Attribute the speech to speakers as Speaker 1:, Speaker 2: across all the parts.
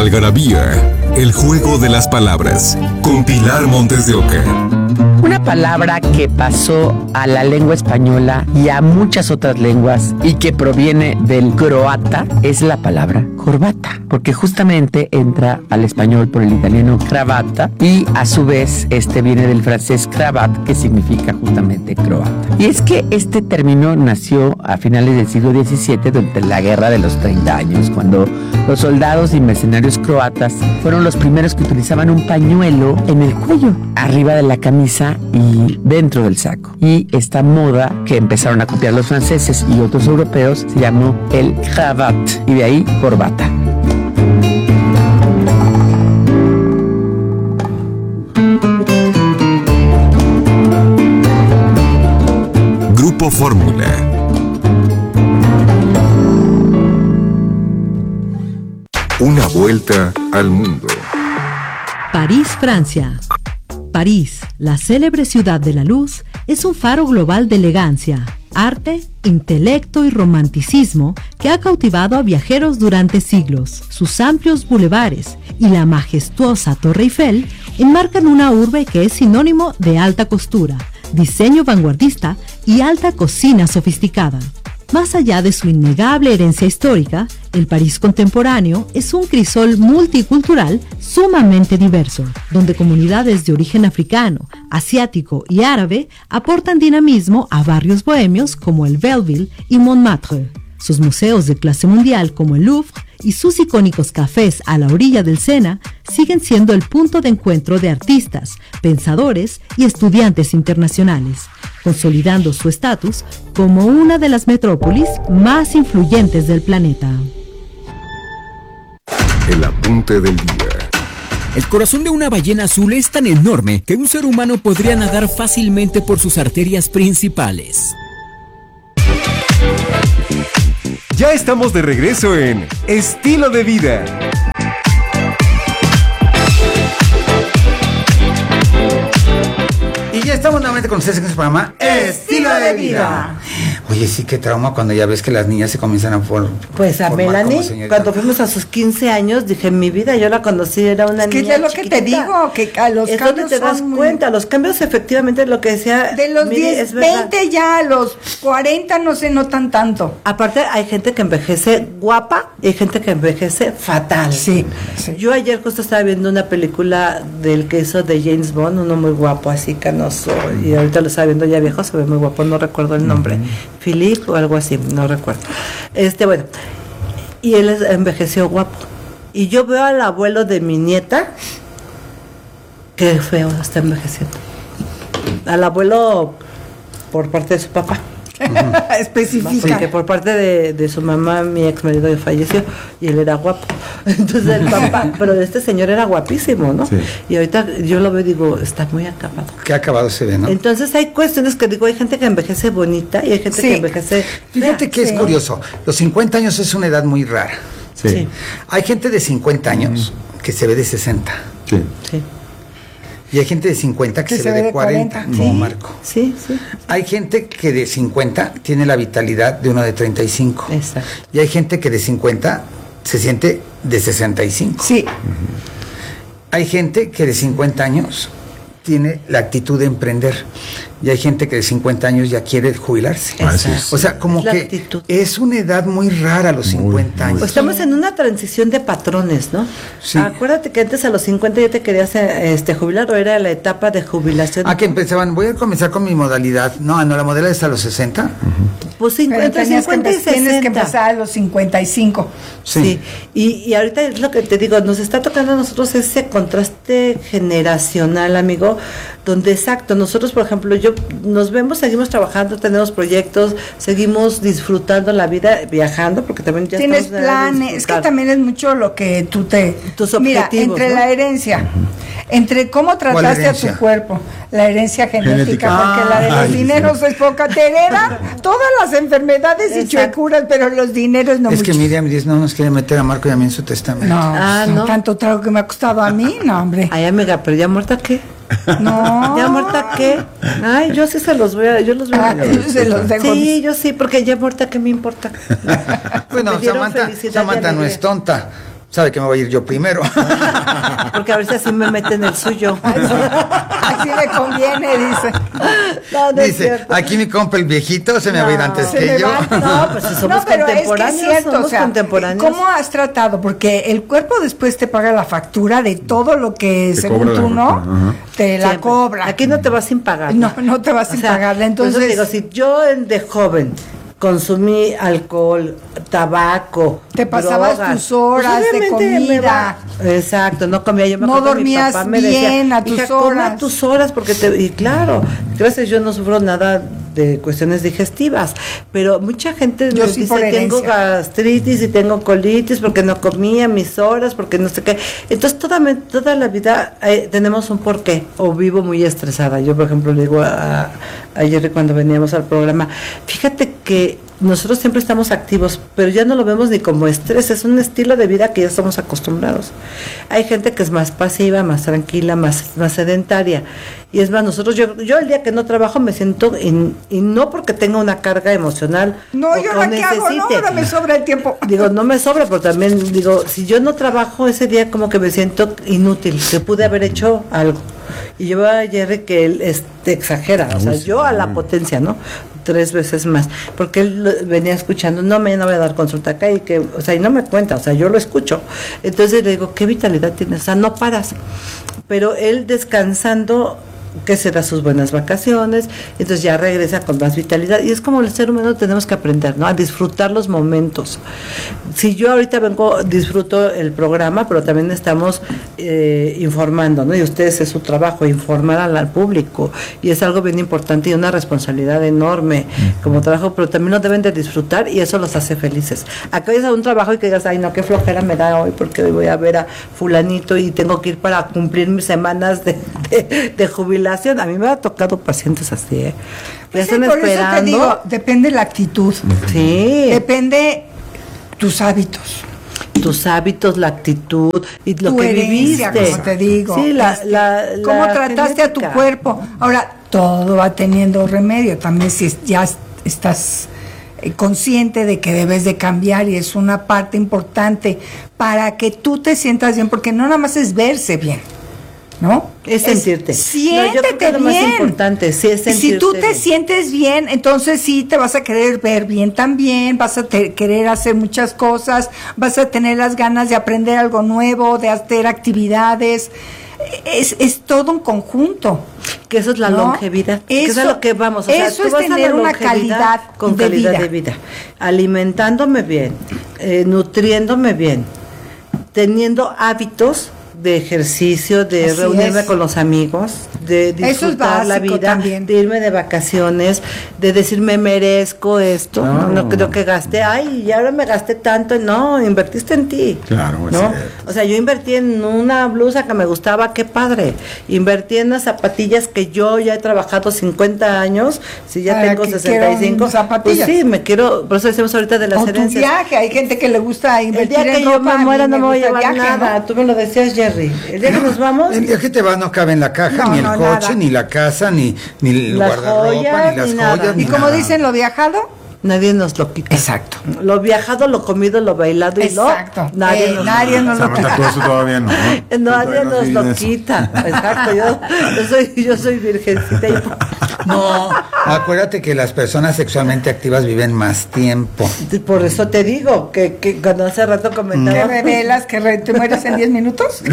Speaker 1: Algarabía, el juego de las palabras, con Pilar Montes de Oca.
Speaker 2: Una palabra que pasó a la lengua española y a muchas otras lenguas y que proviene del croata es la palabra corbata, porque justamente entra al español por el italiano cravata y a su vez viene del francés cravat, que significa justamente croata. Y es que este término nació a finales del siglo XVII durante la Guerra de los 30 años, cuando los soldados y mercenarios croatas fueron los primeros que utilizaban un pañuelo en el cuello, arriba de la camisa y dentro del saco. Y esta moda que empezaron a copiar los franceses y otros europeos se llamó el cravat, y de ahí corbata.
Speaker 1: Grupo Fórmula. Una vuelta al mundo.
Speaker 3: París, Francia. París, la célebre ciudad de la luz, es un faro global de elegancia, arte, intelecto y romanticismo que ha cautivado a viajeros durante siglos. Sus amplios bulevares y la majestuosa Torre Eiffel enmarcan una urbe que es sinónimo de alta costura, diseño vanguardista y alta cocina sofisticada. Más allá de su innegable herencia histórica, el París contemporáneo es un crisol multicultural sumamente diverso, donde comunidades de origen africano, asiático y árabe aportan dinamismo a barrios bohemios como el Belleville y Montmartre. Sus museos de clase mundial como el Louvre y sus icónicos cafés a la orilla del Sena siguen siendo el punto de encuentro de artistas, pensadores y estudiantes internacionales, consolidando su estatus como una de las metrópolis más influyentes del planeta.
Speaker 1: El apunte del día.
Speaker 4: El corazón de una ballena azul es tan enorme que un ser humano podría nadar fácilmente por sus arterias principales.
Speaker 5: Ya estamos de regreso en Estilo de Vida.
Speaker 6: Y ya estamos nuevamente con ustedes en este programa
Speaker 7: Estilo de Vida.
Speaker 6: Oye, sí, qué trauma cuando ya ves que las niñas se comienzan a
Speaker 7: Pues a Melanie, cuando fuimos a sus 15 años, dije, en mi vida yo la conocí, era una niña
Speaker 8: chiquita. Es lo que te digo, que a los
Speaker 7: es
Speaker 8: cambios
Speaker 7: donde te das cuenta, los cambios efectivamente lo que decía.
Speaker 8: De los 10, 20 ya a los 40 no se notan tanto.
Speaker 7: Aparte hay gente que envejece guapa y hay gente que envejece fatal.
Speaker 8: Sí.
Speaker 7: Yo ayer justo estaba viendo una película del que hizo de James Bond, uno muy guapo, así canoso, y ahorita lo estaba viendo ya viejo, se ve muy guapo, no recuerdo el nombre. Philip o algo así, no recuerdo. Bueno, y él envejeció guapo. Y yo veo al abuelo de mi nieta, que feo está envejeciendo. Al abuelo por parte de su papá.
Speaker 8: Específica.
Speaker 7: Porque por parte de su mamá, mi ex marido ya falleció y él era guapo. Entonces el papá, pero este señor era guapísimo, ¿no? Sí. Y ahorita yo lo veo y digo, está muy acabado.
Speaker 6: Qué acabado se ve, ¿no?
Speaker 7: Entonces hay cuestiones que digo, hay gente que envejece bonita y hay gente que envejece.
Speaker 6: Fíjate que es curioso, los 50 años es una edad muy rara.
Speaker 7: Sí.
Speaker 6: Hay gente de 50 años que se ve de 60.
Speaker 7: Sí.
Speaker 6: Y hay gente de 50 que se ve de 40, como
Speaker 7: sí,
Speaker 6: Marco.
Speaker 7: Sí.
Speaker 6: Hay gente que de 50 tiene la vitalidad de uno de 35.
Speaker 7: Exacto.
Speaker 6: Y hay gente que de 50 se siente de 65.
Speaker 8: Sí.
Speaker 6: Hay gente que de 50 años tiene la actitud de emprender. Y hay gente que de 50 años ya quiere jubilarse. O sea, como que actitud. Es una edad muy rara los 50 años.
Speaker 7: Pues estamos en una transición de patrones, ¿no?
Speaker 6: Sí.
Speaker 7: Acuérdate que antes a los 50 ya te querías jubilar, o era la etapa de jubilación.
Speaker 6: Que empezaban, voy a comenzar con mi modalidad. No, la modalidad es a los 60.
Speaker 7: Pues entre 50 y 60.
Speaker 8: Tienes que empezar a los 55.
Speaker 7: Sí. Y ahorita es lo que te digo, nos está tocando a nosotros ese contraste generacional, amigo, donde exacto, nosotros por ejemplo, nos vemos, seguimos trabajando, tenemos proyectos, seguimos disfrutando la vida, viajando, porque también ya
Speaker 8: tienes planes, es que también es mucho lo que tus objetivos, mira, entre ¿no? La herencia, entre cómo trataste a tu cuerpo, la herencia genética, porque la de los dineros es poca, te heredan todas las enfermedades y chuecuras, pero los dineros no.
Speaker 6: Es
Speaker 8: mucho.
Speaker 6: Que Miriam dice, no nos quiere meter a Marco y a mí en su testamento.
Speaker 8: No. Tanto trago que me ha costado a mí, no, hombre.
Speaker 7: Ay, amiga, pero ya muerta, ¿qué?
Speaker 8: No.
Speaker 7: ¿Ya muerta qué? Ay, yo sí se los voy a... Yo los voy a...
Speaker 8: se los dejo.
Speaker 7: Sí, yo sí, porque ya muerta, ¿qué me importa?
Speaker 6: Bueno, Samantha no es tonta. sabe que me voy a ir yo primero.
Speaker 7: Porque a veces así me meten el suyo.
Speaker 8: Así me conviene, dice.
Speaker 7: No,
Speaker 6: dice, aquí mi compa el viejito se me va a ir antes que yo.
Speaker 7: No, pues si somos
Speaker 8: pero
Speaker 7: contemporáneos,
Speaker 8: es que es cierto,
Speaker 7: somos
Speaker 8: o sea,
Speaker 7: contemporáneos.
Speaker 8: ¿cómo has tratado? Porque el cuerpo después te paga la factura de todo lo que, según tú, ¿no? Te la cobra.
Speaker 7: Aquí no te vas sin pagar.
Speaker 8: No te vas sin pagarla. Entonces,
Speaker 7: digo, si yo de joven consumí alcohol, tabaco,
Speaker 8: te pasabas
Speaker 7: drogas,
Speaker 8: tus horas de comida.
Speaker 7: Exacto, no comía. Yo me
Speaker 8: no dormías
Speaker 7: mi papá me
Speaker 8: bien
Speaker 7: decía,
Speaker 8: a tus
Speaker 7: hija,
Speaker 8: horas.
Speaker 7: come a tus horas porque y claro, gracias, yo no sufro nada de cuestiones digestivas, pero mucha gente me dice, tengo gastritis y tengo colitis porque no comía mis horas, porque no sé qué. Entonces toda la vida tenemos un porqué, o vivo muy estresada. Yo, por ejemplo, le digo a Jerry cuando veníamos al programa, fíjate que nosotros siempre estamos activos, pero ya no lo vemos ni como estrés, es un estilo de vida que ya estamos acostumbrados. Hay gente que es más pasiva, más tranquila, más sedentaria. Y es más, yo el día que no trabajo me siento, y no porque tenga una carga emocional.
Speaker 8: No, yo la que hago, no, ahora me sobra el tiempo.
Speaker 7: Digo, no me sobra, pero también digo, si yo no trabajo ese día como que me siento inútil, que pude haber hecho algo. Y yo veo a Jerry que él exagera, o sea, yo a la potencia, ¿no? 3 veces más, porque él venía escuchando, no voy a dar consulta acá, y que, o sea, y no me cuenta, o sea, yo lo escucho. Entonces le digo, ¿qué vitalidad tienes? O sea, no paras. Pero él descansando, que se da sus buenas vacaciones, entonces ya regresa con más vitalidad, y es como el ser humano tenemos que aprender, ¿no? A disfrutar los momentos. Si yo ahorita disfruto el programa, pero también estamos informando, ¿no? Y ustedes es su trabajo, informar al público, y es algo bien importante y una responsabilidad enorme como trabajo, pero también lo deben de disfrutar y eso los hace felices. Acá es un trabajo y que digas, ay no, qué flojera me da hoy porque hoy voy a ver a fulanito y tengo que ir para cumplir mis semanas de jubilación. A mí me ha tocado pacientes así,
Speaker 8: Pues sí, por eso te digo, depende la actitud.
Speaker 7: Sí.
Speaker 8: Depende tus hábitos.
Speaker 7: Tus hábitos, la actitud y lo que
Speaker 8: herencia,
Speaker 7: viviste.
Speaker 8: Como te digo.
Speaker 7: Sí,
Speaker 8: cómo trataste
Speaker 7: genética
Speaker 8: a tu cuerpo. Ahora, todo va teniendo remedio. También si ya estás consciente de que debes de cambiar, y es una parte importante para que tú te sientas bien, porque no nada más es verse bien, ¿no?
Speaker 7: Es sentirte.
Speaker 8: Siéntete
Speaker 7: yo creo que es lo
Speaker 8: bien.
Speaker 7: más importante, sí, es sentirte.
Speaker 8: Si tú te
Speaker 7: bien.
Speaker 8: sientes bien, entonces sí te vas a querer ver bien también, vas a querer hacer muchas cosas, vas a tener las ganas de aprender algo nuevo, de hacer actividades. Es todo un conjunto.
Speaker 7: Que eso es la longevidad. Eso es a lo que vamos. O sea,
Speaker 8: eso es tener una calidad
Speaker 7: con calidad de vida. Alimentándome bien, nutriéndome bien, teniendo hábitos de ejercicio, de
Speaker 8: Así
Speaker 7: reunirme
Speaker 8: es.
Speaker 7: con los amigos, de disfrutar la vida,
Speaker 8: también.
Speaker 7: de irme de vacaciones, de decir me merezco esto, no creo que gasté, ay, y ahora me gasté tanto, no, invertiste en ti.
Speaker 9: Claro,
Speaker 7: ¿no? O sea, yo invertí en una blusa que me gustaba, qué padre. Invertí en unas zapatillas que yo ya he trabajado 50 años, si ya tengo 65, pues sí, me quiero, por eso decimos ahorita de las
Speaker 8: o
Speaker 7: herencias.
Speaker 8: Tu viaje, hay gente que le gusta invertir
Speaker 7: el día que
Speaker 8: en
Speaker 7: yo
Speaker 8: ropa,
Speaker 7: me muera no me voy a
Speaker 8: gusta
Speaker 7: llevar
Speaker 8: viaje,
Speaker 7: nada,
Speaker 8: ¿no?
Speaker 7: tú me lo decías, Jerry. El día que nos vamos,
Speaker 6: el día que te vas no cabe en la caja, ni el coche,
Speaker 8: nada.
Speaker 6: ni la casa, ni el
Speaker 7: Las
Speaker 6: guardarropa,
Speaker 7: joyas,
Speaker 6: ni las
Speaker 7: ni nada.
Speaker 6: joyas.
Speaker 8: Y
Speaker 6: ni
Speaker 8: como
Speaker 6: nada.
Speaker 8: dicen, lo viajado,
Speaker 7: nadie nos lo quita.
Speaker 8: exacto.
Speaker 7: Lo viajado, lo comido, lo bailado y
Speaker 8: Exacto.
Speaker 7: nadie nos lo quita.
Speaker 9: Tú eso todavía no.
Speaker 7: Nadie nos lo quita. Exacto. Yo soy virgencita y
Speaker 6: No, acuérdate que las personas sexualmente activas viven más tiempo.
Speaker 7: por eso te digo que cuando hace rato
Speaker 8: ¿Qué
Speaker 7: comentaba.
Speaker 8: revelas? ¿Que te mueres en 10 minutos?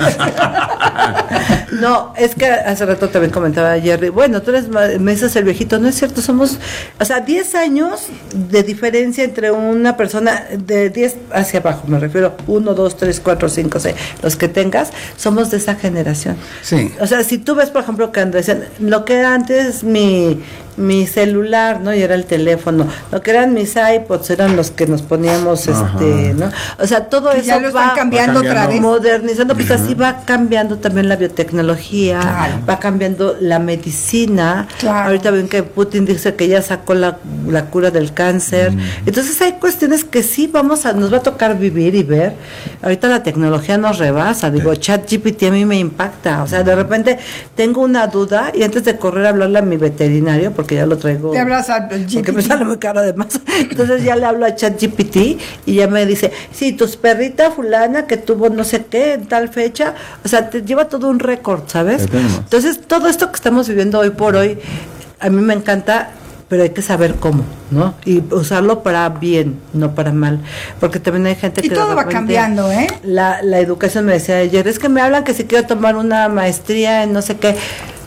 Speaker 7: No, es que hace rato también comentaba Jerry, bueno, tú eres, me dices el viejito, no es cierto, somos, o sea, 10 años de diferencia entre una persona, de 10 hacia abajo, me refiero, 1, 2, 3, 4, 5, 6, los que tengas, somos de esa generación.
Speaker 6: Sí.
Speaker 7: O sea, si tú ves, por ejemplo, que decían, lo que era antes mi celular, ¿no? Y era el teléfono. Lo que eran mis iPods eran los que nos poníamos, ¿no? O sea, todo
Speaker 8: Que
Speaker 7: eso
Speaker 8: ya lo están cambiando otra vez.
Speaker 7: modernizando, pues así va cambiando también la biotecnología,
Speaker 8: Claro.
Speaker 7: va cambiando la medicina.
Speaker 8: Claro.
Speaker 7: Ahorita ven que Putin dice que ya sacó la cura del cáncer. Entonces hay cuestiones que sí nos va a tocar vivir y ver. Ahorita la tecnología nos rebasa. Digo, ChatGPT a mí me impacta. O sea, de repente tengo una duda y antes de correr a hablarle a mi veterinario, porque ya lo traigo.
Speaker 8: Te hablas al GPT.
Speaker 7: Porque me sale muy caro además. Entonces ya le hablo a ChatGPT y ya me dice, sí, tu perrita fulana que tuvo no sé qué en tal fecha, o sea, te lleva todo un récord, ¿sabes? Entonces todo esto que estamos viviendo hoy por hoy, a mí me encanta, pero hay que saber cómo, ¿no? Y usarlo para bien, no para mal, porque también hay gente que...
Speaker 8: Y todo va cambiando, ¿eh?
Speaker 7: La educación, me decía ayer, es que me hablan que si quiero tomar una maestría en no sé qué.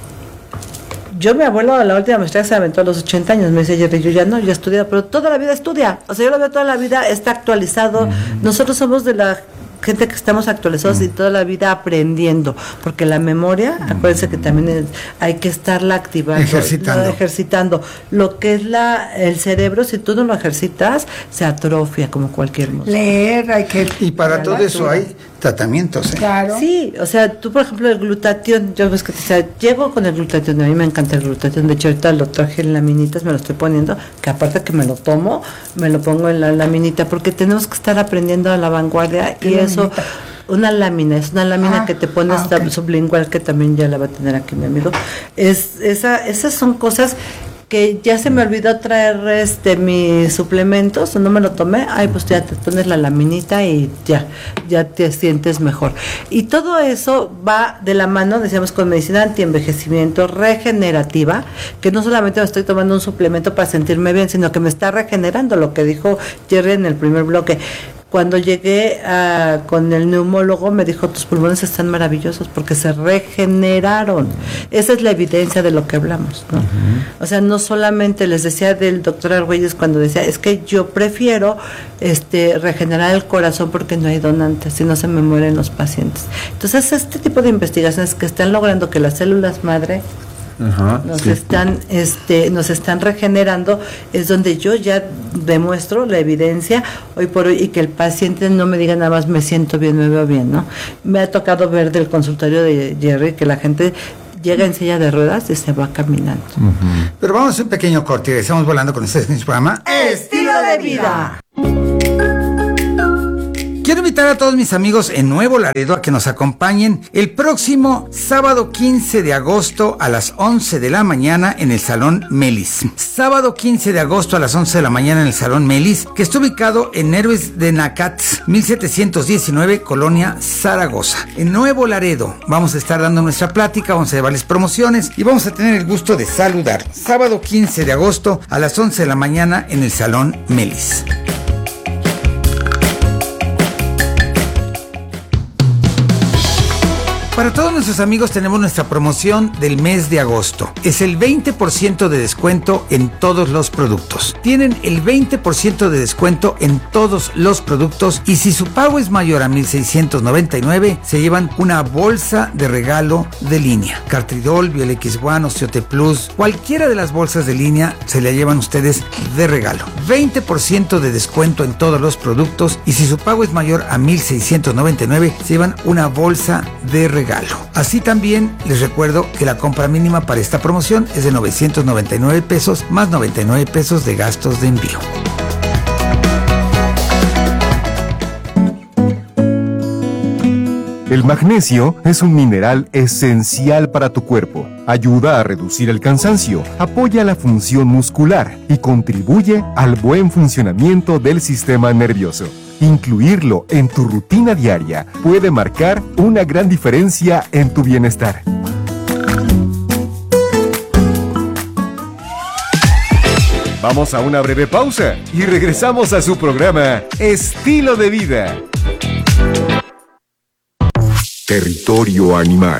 Speaker 7: Yo, mi abuelo, la última maestría se aventó a los 80 años, me dice Jerry, yo ya no, yo he estudiado, pero toda la vida estudia, o sea, yo lo veo toda la vida, está actualizado, nosotros somos de la gente que estamos actualizados y toda la vida aprendiendo, porque la memoria, acuérdense que también hay que estarla activando, ejercitando. Lo que es el cerebro, si tú no lo ejercitas, se atrofia como cualquier músculo.
Speaker 8: Leer, hay que...
Speaker 6: Y para todo eso hay tratamientos, ¿eh?
Speaker 8: Claro.
Speaker 7: Sí, o sea, tú por ejemplo el glutatión, yo ves que te decía, llego con el glutatión, a mí me encanta el glutatión, de hecho ahorita lo traje en laminitas, me lo estoy poniendo, que aparte que me lo tomo, me lo pongo en la laminita, porque tenemos que estar aprendiendo a la vanguardia y eso... Una lámina, es una lámina que te pones sublingual, que también ya la va a tener aquí mi amigo. Esas son cosas que ya se me olvidó traer mis suplementos, no me lo tomé, pues ya te pones la laminita y ya te sientes mejor. Y todo eso va de la mano, decíamos, con medicina antienvejecimiento regenerativa, que no solamente me estoy tomando un suplemento para sentirme bien, sino que me está regenerando, lo que dijo Jerry en el primer bloque. Cuando llegué con el neumólogo me dijo, tus pulmones están maravillosos porque se regeneraron. Esa es la evidencia de lo que hablamos, ¿no? O sea, no solamente les decía del doctor Argüelles cuando decía, es que yo prefiero regenerar el corazón porque no hay donantes, si no se me mueren los pacientes. Entonces, este tipo de investigaciones que están logrando que las células madre nos están regenerando, es donde yo ya demuestro la evidencia hoy por hoy, y que el paciente no me diga nada más me siento bien, me veo bien, ¿no? Me ha tocado ver del consultorio de Jerry que la gente llega en silla de ruedas y se va caminando.
Speaker 6: Pero vamos a un pequeño corte y regresamos volando con ustedes en su programa
Speaker 8: Estilo de Vida.
Speaker 6: Quiero invitar a todos mis amigos en Nuevo Laredo a que nos acompañen el próximo sábado 15 de agosto a las 11 de la mañana en el Salón Melis. Sábado 15 de agosto a las 11 de la mañana en el Salón Melis, que está ubicado en Héroes de Nacatz, 1719, Colonia Zaragoza. En Nuevo Laredo vamos a estar dando nuestra plática, vamos a llevarles promociones y vamos a tener el gusto de saludar. Sábado 15 de agosto a las 11 de la mañana en el Salón Melis. Para todos nuestros amigos tenemos nuestra promoción del mes de agosto. Es el 20% de descuento en todos los productos. Tienen el 20% de descuento en todos los productos y si su pago es mayor a $1,699, se llevan una bolsa de regalo de línea. Cartridol, BioLX1, Osteote Plus, cualquiera de las bolsas de línea se la llevan ustedes de regalo. 20% de descuento en todos los productos y si su pago es mayor a $1,699, se llevan una bolsa de regalo. Así también les recuerdo que la compra mínima para esta promoción es de $999 más $99 de gastos de envío.
Speaker 5: El magnesio es un mineral esencial para tu cuerpo. Ayuda a reducir el cansancio, apoya la función muscular y contribuye al buen funcionamiento del sistema nervioso. Incluirlo en tu rutina diaria puede marcar una gran diferencia en tu bienestar. Vamos a una breve pausa y regresamos a su programa Estilo de Vida. Territorio animal.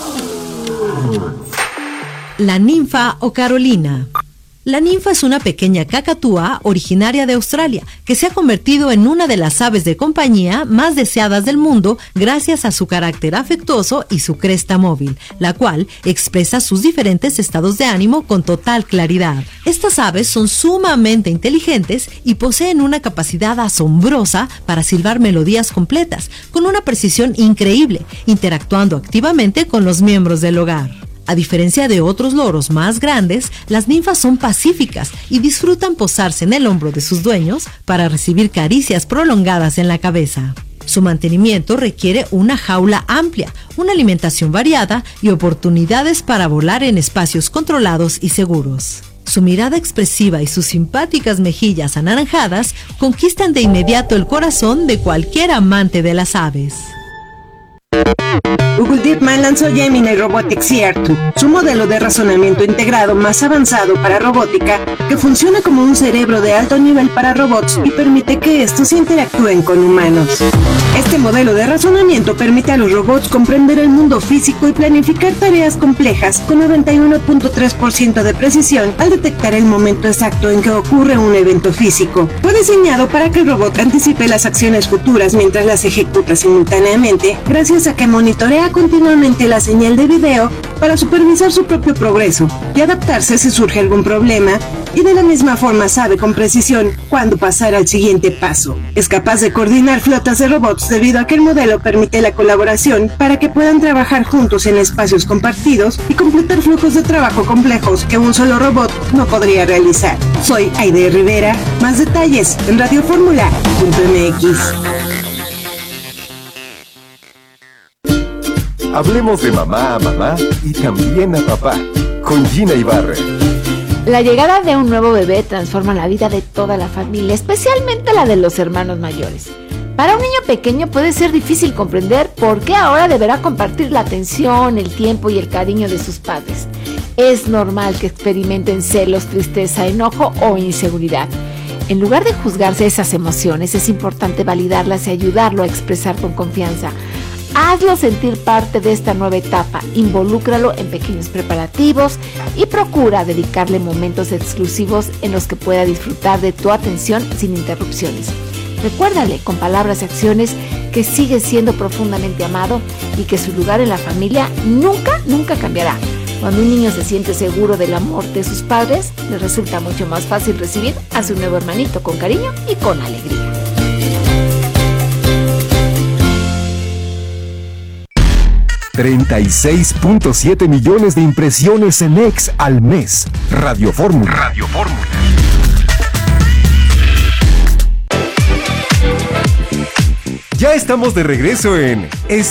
Speaker 3: La ninfa o Carolina. La ninfa es una pequeña cacatúa originaria de Australia que se ha convertido en una de las aves de compañía más deseadas del mundo gracias a su carácter afectuoso y su cresta móvil, la cual expresa sus diferentes estados de ánimo con total claridad. Estas aves son sumamente inteligentes y poseen una capacidad asombrosa para silbar melodías completas, con una precisión increíble, interactuando activamente con los miembros del hogar. A diferencia de otros loros más grandes, las ninfas son pacíficas y disfrutan posarse en el hombro de sus dueños para recibir caricias prolongadas en la cabeza. Su mantenimiento requiere una jaula amplia, una alimentación variada y oportunidades para volar en espacios controlados y seguros. Su mirada expresiva y sus simpáticas mejillas anaranjadas conquistan de inmediato el corazón de cualquier amante de las aves.
Speaker 9: Google DeepMind lanzó Gemini Robotics CR2, su modelo de razonamiento integrado más avanzado para robótica, que funciona como un cerebro de alto nivel para robots y permite que estos interactúen con humanos. Este modelo de razonamiento permite a los robots comprender el mundo físico y planificar tareas complejas con 91.3% de precisión al detectar el momento exacto en que ocurre un evento físico. Fue diseñado para que el robot anticipe las acciones futuras mientras las ejecuta simultáneamente, gracias a que monitorea continuamente la señal de video para supervisar su propio progreso y adaptarse si surge algún problema, y de la misma forma sabe con precisión cuándo pasar al siguiente paso. Es capaz de coordinar flotas de robots debido a que el modelo permite la colaboración para que puedan trabajar juntos en espacios compartidos y completar flujos de trabajo complejos que un solo robot no podría realizar. Soy Aide Rivera. Más detalles en radioformula.mx.
Speaker 5: Hablemos de mamá a mamá y también a papá, con Gina Ibarra.
Speaker 10: La llegada de un nuevo bebé transforma la vida de toda la familia, especialmente la de los hermanos mayores. Para un niño pequeño puede ser difícil comprender por qué ahora deberá compartir la atención, el tiempo y el cariño de sus padres. Es normal que experimenten celos, tristeza, enojo o inseguridad. En lugar de juzgarse esas emociones, es importante validarlas y ayudarlo a expresar con confianza. Hazlo sentir parte de esta nueva etapa, involúcralo en pequeños preparativos y procura dedicarle momentos exclusivos en los que pueda disfrutar de tu atención sin interrupciones. Recuérdale con palabras y acciones que sigue siendo profundamente amado y que su lugar en la familia nunca cambiará. Cuando un niño se siente seguro del amor de sus padres, le resulta mucho más fácil recibir a su nuevo hermanito con cariño y con alegría.
Speaker 5: $36.7 millones de impresiones en X al mes. Radio Fórmula. Ya estamos de regreso en